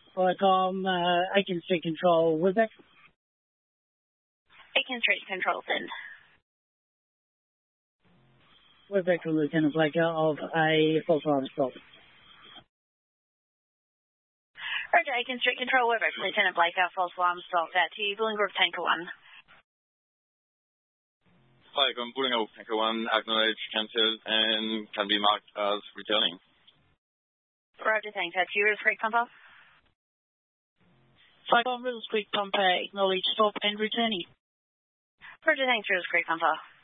Flycom, Aiken Street Control, Wizak. Aiken Street Control, send. Wizak to Lieutenant Blaker of a false alarm assault. Roger, Aiken Street Control, Wizak, Lieutenant Blaker, false alarm assault out to you, Bulling Group Tanker 1. Flycom, Bulling Group Tanker 1, acknowledge, cancelled, and can be marked as returning. Roger, thanks. Out to you, Riddles Creek Pumper. Flycom, Riddles Creek Pumper, acknowledge, stop and returning. Roger, thanks, Riddles Creek Pumper.